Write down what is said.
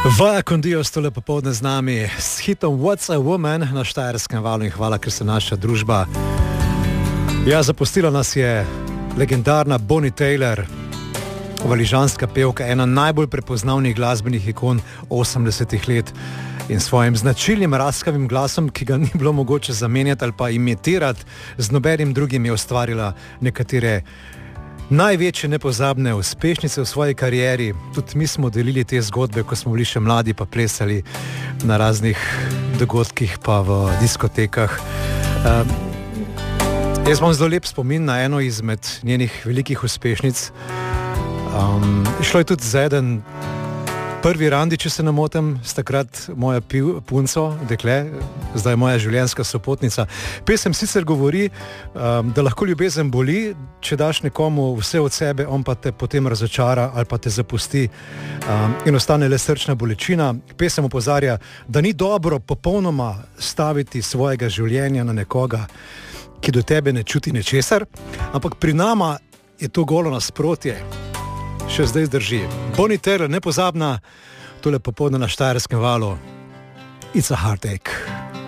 Vaja Kondijo stole popovdne z nami s hitom What's a Woman na Štajerskem valu in hvala, ker se naša družba. Ja, zapustila nas je legendarna Bonnie Tyler, valižanska pevka, ena najbolj prepoznavnih glasbenih ikon 80-ih let in svojim značilnim raskavim glasom, ki ga ni bilo mogoče zamenjati ali pa imitirati, z nobenim drugim je ustvarila nekatere največje nepozabne uspešnice v svoji karieri. Tudi mi smo delili te zgodbe, ko smo bili še mladi, pa plesali na raznih dogodkih, pa v diskotekah. Jaz imam zelo lep spomin na eno izmed njenih velikih uspešnic. Šlo je tudi za eden prvi randi, če se ne motim, s takrat moja punco, dekle, zdaj moja življenjska sopotnica. Pesem sicer govori, da lahko ljubezen boli, če daš nekomu vse od sebe, on pa te potem razočara ali pa te zapusti in ostane le srčna bolečina. Pesem opozarja, da ni dobro popolnoma staviti svojega življenja na nekoga, ki do tebe ne čuti ničesar, ampak pri nama je to golo nasprotje. Še zdaj zdrži. Bonnie Tyler, nepozabna, tole popoldne na Štajerskem valu. It's a heartache.